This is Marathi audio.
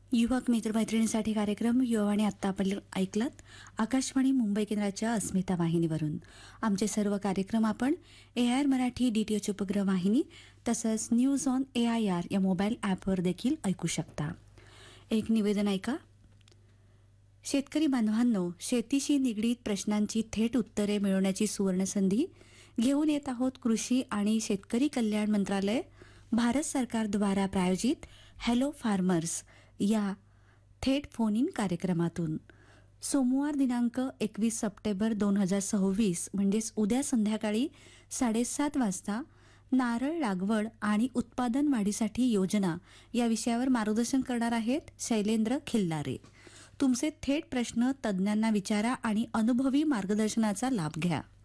युवक मित्रमैत्रिणींसाठी कार्यक्रम युवावाणी आत्ता आपण ऐकलात आकाशवाणी मुंबई केंद्राच्या अस्मिता वाहिनीवरून. आमचे सर्व कार्यक्रम आपण AIR मराठी DTH उपग्रह वाहिनी तसंच न्यूज ऑन AIR या मोबाईल ॲपवर देखील ऐकू शकता. एक निवेदन ऐका. शेतकरी बांधवांनो, शेतीशी निगडीत प्रश्नांची थेट उत्तरे मिळवण्याची सुवर्णसंधी घेऊन येत आहोत कृषी आणि शेतकरी कल्याण मंत्रालय भारत सरकारद्वारा प्रायोजित हॅलो फार्मर्स या थेट फोन इन कार्यक्रमातून. सोमवार दिनांक 21 सप्टेंबर 2026 म्हणजेच उद्या संध्याकाळी 7:30 वाजता नारळ लागवड आणि उत्पादन वाढीसाठी योजना या विषयावर मार्गदर्शन करणार आहेत शैलेंद्र खिल्लारे. तुमचे थेट प्रश्न तज्ज्ञांना विचारा आणि अनुभवी मार्गदर्शनाचा लाभ घ्या.